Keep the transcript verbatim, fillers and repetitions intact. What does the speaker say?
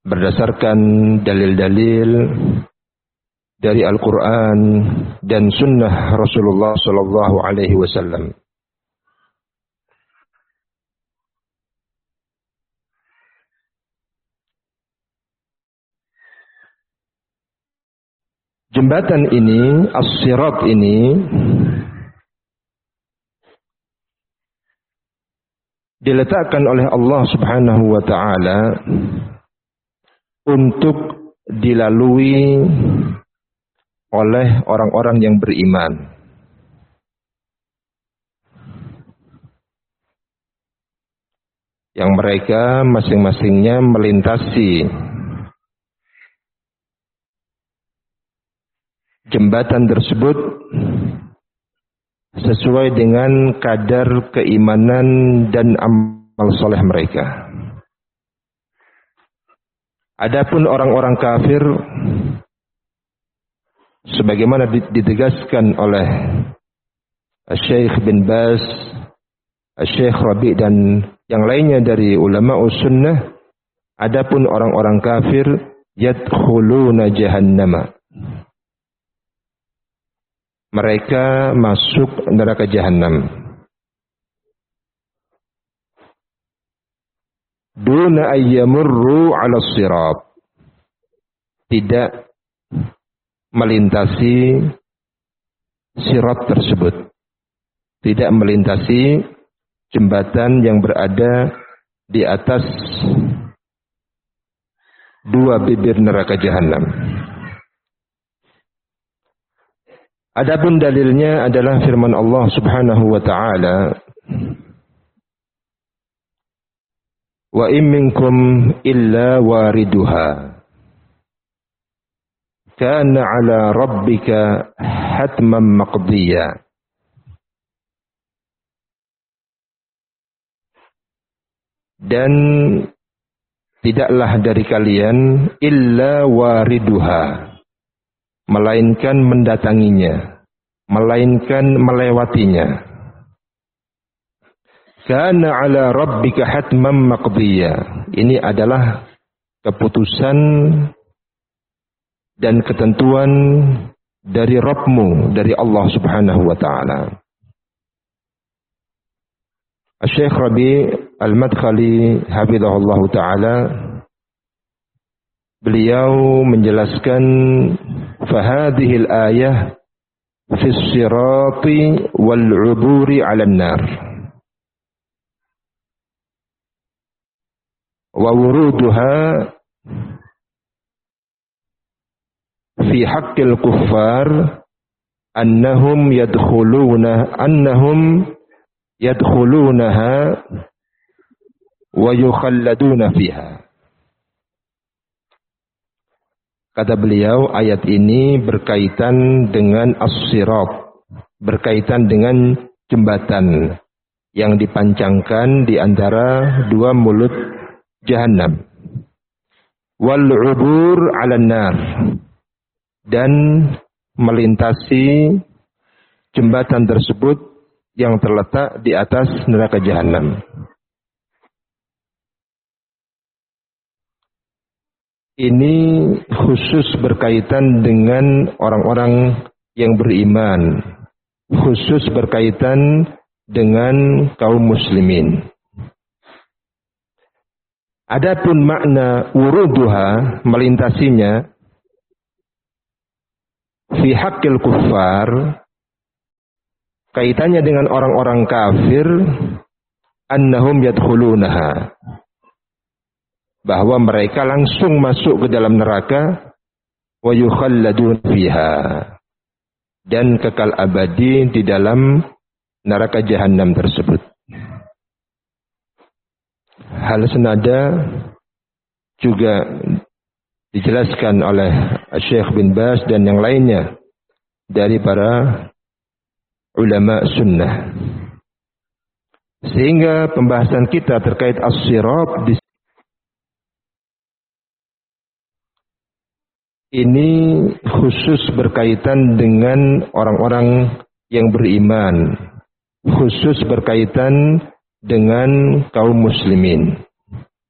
berdasarkan dalil-dalil dari Al-Quran dan Sunnah Rasulullah Sallallahu Alaihi Wasallam. Jembatan ini, as-sirat ini, diletakkan oleh Allah Subhanahu wa Ta'ala untuk dilalui oleh orang-orang yang beriman. Yang mereka masing-masingnya melintasi jembatan tersebut sesuai dengan kadar keimanan dan amal soleh mereka. Adapun orang-orang kafir, sebagaimana ditegaskan oleh Syekh bin Baz, Syekh Rabi' dan yang lainnya dari ulama sunnah, adapun orang-orang kafir yadkhuluna jahannama, mereka masuk neraka jahanam. Duna ayyamurru 'ala sirat, tidak melintasi sirat tersebut, tidak melintasi jembatan yang berada di atas dua bibir neraka jahanam. Adapun dalilnya adalah firman Allah Subhanahu wa Ta'ala, wa in minkum illa wariduha kana 'ala rabbika hatman maqdiya. Dan tidaklah dari kalian illa wariduha, melainkan mendatanginya, melainkan melewatinya. Kana 'ala rabbika hatman maqdiya. Ini adalah keputusan dan ketentuan dari Rabbmu, dari Allah Subhanahu wa Ta'ala. Syekh Rabi' Al-Madkhali hafizahullah ta'ala, beliau menjelaskan fahadhil ayah fi sirati wal 'uburi 'alan nar wa wuruduha fi haqqil kuffar annahum yadkhuluna annahum yadkhulunaha wa yukhalladuna fiha. Kata beliau, ayat ini berkaitan dengan as-sirat, berkaitan dengan jembatan yang dipancangkan di antara dua mulut jahanam. Wal 'ubur 'alan nar, dan melintasi jembatan tersebut yang terletak di atas neraka jahanam. Ini khusus berkaitan dengan orang-orang yang beriman, khusus berkaitan dengan kaum muslimin. Adapun makna wuruduha, melintasinya, fi haqqil kuffar, kaitannya dengan orang-orang kafir, annahum yadkhulunaha, bahwa mereka langsung masuk ke dalam neraka, wa yukhalladun fiha, dan kekal abadi di dalam neraka jahanam tersebut. Hal senada juga dijelaskan oleh Syekh bin Baz dan yang lainnya dari para ulama sunnah. Sehingga pembahasan kita terkait as-sirat ini khusus berkaitan dengan orang-orang yang beriman, khusus berkaitan dengan kaum muslimin.